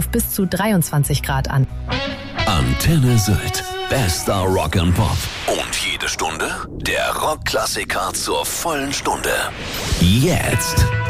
auf bis zu 23 Grad an. Antenne Sylt. Bester Rock and Pop. Und jede Stunde der Rockklassiker zur vollen Stunde. Jetzt.